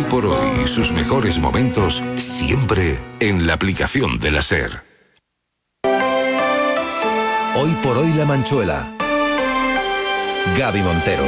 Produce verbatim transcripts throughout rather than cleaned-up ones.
por hoy y sus mejores momentos siempre en la aplicación de la SER. Hoy por hoy La Manchuela. Gaby Montero.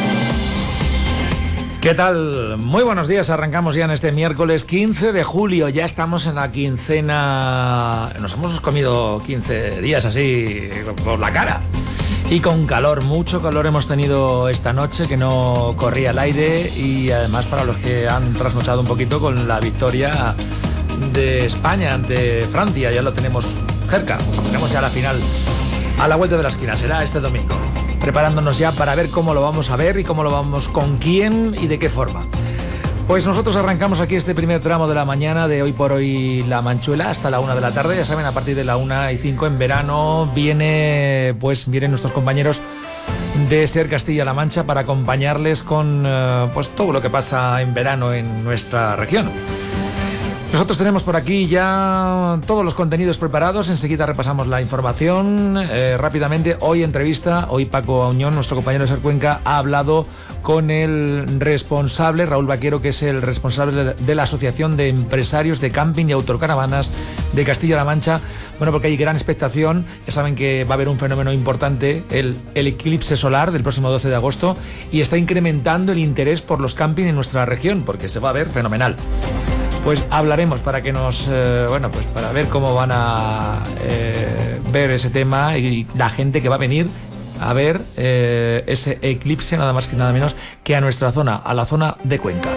¿Qué tal? Muy buenos días, arrancamos ya en este miércoles quince de julio, ya estamos en la quincena, nos hemos comido quince días así por la cara y con calor, mucho calor hemos tenido esta noche que no corría el aire y además para los que han trasnochado un poquito con la victoria de España ante Francia, ya lo tenemos cerca, tenemos ya la final a la vuelta de la esquina, será este domingo. Preparándonos ya para ver cómo lo vamos a ver y cómo lo vamos, con quién y de qué forma. Pues nosotros arrancamos aquí este primer tramo de la mañana de Hoy por Hoy La Manchuela hasta la una de la tarde. Ya saben, a partir de la una y cinco en verano viene, pues vienen nuestros compañeros de SER Castilla-La Mancha para acompañarles con eh, pues todo lo que pasa en verano en nuestra región. Nosotros tenemos por aquí ya todos los contenidos preparados, enseguida repasamos la información eh, rápidamente. Hoy entrevista, hoy Paco Auñón, nuestro compañero de SER Cuenca, ha hablado con el responsable, Raúl Vaquero, que es el responsable de la Asociación de Empresarios de Camping y Autocaravanas de Castilla-La Mancha. Bueno, porque hay gran expectación, ya saben que va a haber un fenómeno importante, el, el eclipse solar del próximo doce de agosto, y está incrementando el interés por los camping en nuestra región, porque se va a ver fenomenal. Pues hablaremos para que nos, eh, bueno, pues para ver cómo van a eh, ver ese tema y la gente que va a venir a ver eh, ese eclipse, nada más que nada menos que a nuestra zona, a la zona de Cuenca.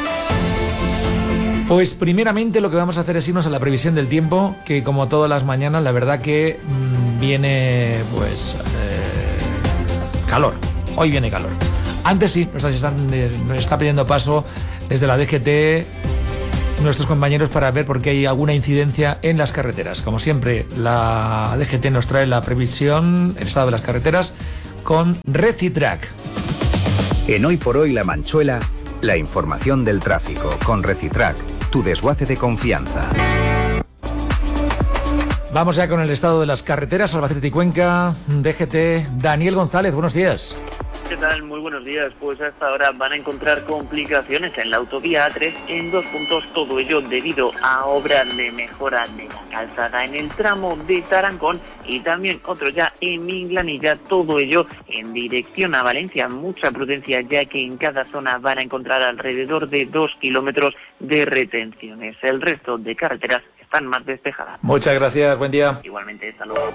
Pues primeramente lo que vamos a hacer es irnos a la previsión del tiempo, que como todas las mañanas, la verdad que mmm, viene pues eh, calor, hoy viene calor. Antes sí, nos están, nos está pidiendo paso desde la D G T nuestros compañeros para ver por qué hay alguna incidencia en las carreteras. Como siempre, la D G T nos trae la previsión, el estado de las carreteras, con Recitrac. En Hoy por Hoy La Manchuela, la información del tráfico con Recitrac, tu desguace de confianza. Vamos ya con el estado de las carreteras, Albacete y Cuenca, D G T, Daniel González, buenos días. ¿Qué tal? Muy buenos días. Pues hasta ahora van a encontrar complicaciones en la autovía A tres en dos puntos, todo ello debido a obras de mejora de la calzada en el tramo de Tarancón y también otro ya en Minglanilla, todo ello en dirección a Valencia. Mucha prudencia, ya que en cada zona van a encontrar alrededor de dos kilómetros de retenciones. El resto de carreteras están más despejadas. Muchas gracias, buen día. Igualmente, hasta luego.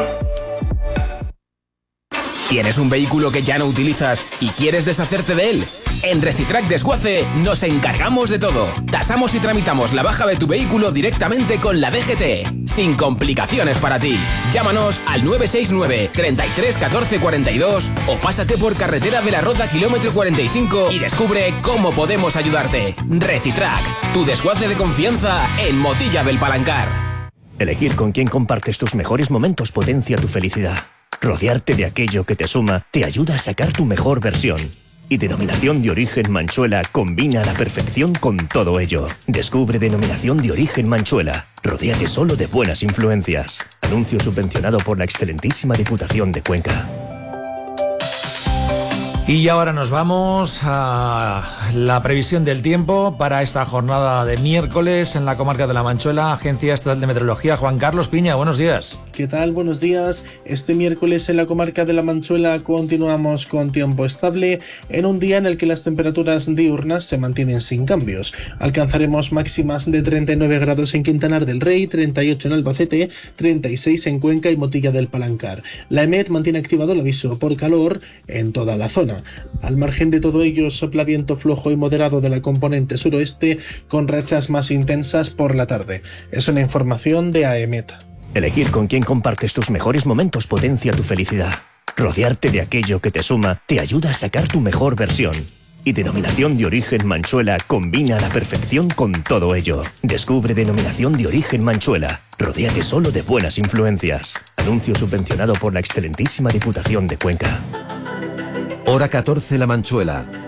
¿Tienes un vehículo que ya no utilizas y quieres deshacerte de él? En Recitrac Desguace nos encargamos de todo. Tasamos y tramitamos la baja de tu vehículo directamente con la D G T, sin complicaciones para ti. Llámanos al nueve seis nueve, treinta y tres, catorce, cuarenta y dos o pásate por Carretera de la Roda kilómetro cuarenta y cinco y descubre cómo podemos ayudarte. Recitrac, tu desguace de confianza en Motilla del Palancar. Elegir con quién compartes tus mejores momentos potencia tu felicidad. Rodearte de aquello que te suma te ayuda a sacar tu mejor versión. Y Denominación de Origen Manchuela combina a la perfección con todo ello. Descubre Denominación de Origen Manchuela. Rodéate solo de buenas influencias. Anuncio subvencionado por la excelentísima Diputación de Cuenca. Y ahora nos vamos a la previsión del tiempo para esta jornada de miércoles en la comarca de La Manchuela, Agencia Estatal de Meteorología. Juan Carlos Piña, buenos días. ¿Qué tal? Buenos días. Este miércoles en la comarca de La Manchuela continuamos con tiempo estable, en un día en el que las temperaturas diurnas se mantienen sin cambios. Alcanzaremos máximas de treinta y nueve grados en Quintanar del Rey, treinta y ocho en Albacete, treinta y seis en Cuenca y Motilla del Palancar. La EMET mantiene activado el aviso por calor en toda la zona. Al margen de todo ello, sopla viento flojo y moderado de la componente suroeste con rachas más intensas por la tarde. Es una información de AEMET. Elegir con quién compartes tus mejores momentos potencia tu felicidad. Rodearte de aquello que te suma te ayuda a sacar tu mejor versión. Y Denominación de Origen Manchuela combina a la perfección con todo ello. Descubre Denominación de Origen Manchuela. Rodéate solo de buenas influencias. Anuncio subvencionado por la excelentísima Diputación de Cuenca. Hora catorce La Manchuela.